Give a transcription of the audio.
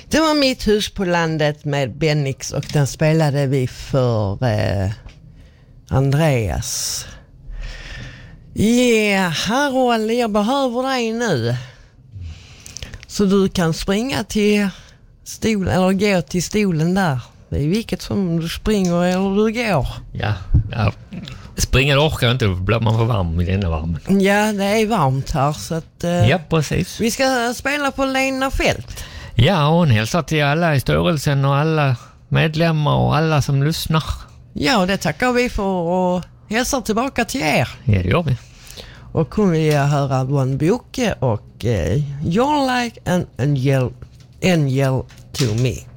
Det var Mitt hus på landet med Bennix och den spelade vi för Andreas. Ja, Roald, jag behöver dig nu. Så du kan springa till stolen eller gå till stolen där. Det är vilket som du springer eller du går. Ja. Springer orkar jag inte, då blir man för varm i denna varmen. Ja, det är varmt här så att... Ja, precis. Vi ska spela på Lena Fält. Ja, och hon hälsar till alla i styrelsen och alla medlemmar och alla som lyssnar. Ja, det tackar vi för och hälsar tillbaka till er. Ja, det gör vi. Och kommer vi att höra Von Boke och You're like an angel to me.